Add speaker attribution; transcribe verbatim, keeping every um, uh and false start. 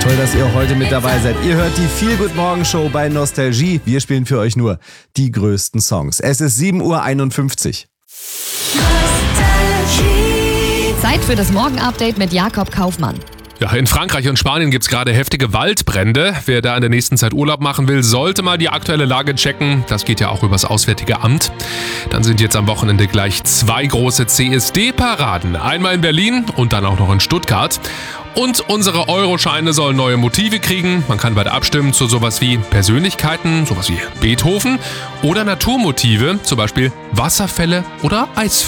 Speaker 1: Toll, dass ihr heute mit dabei seid. Ihr hört die Feel Good Morgen Show bei Nostalgie. Wir spielen für euch nur die größten Songs. Es ist sieben Uhr einundfünfzig.
Speaker 2: Zeit für das Morgen-Update mit Jakob Kaufmann.
Speaker 3: Ja, in Frankreich und Spanien gibt's gerade heftige Waldbrände. Wer da in der nächsten Zeit Urlaub machen will, sollte mal die aktuelle Lage checken. Das geht ja auch übers Auswärtige Amt. Dann sind jetzt am Wochenende gleich zwei große C S D-Paraden. Einmal in Berlin und dann auch noch in Stuttgart. Und unsere Euroscheine sollen neue Motive kriegen. Man kann bald abstimmen zu sowas wie Persönlichkeiten, sowas wie Beethoven oder Naturmotive, zum Beispiel Wasserfälle oder Eisfälle.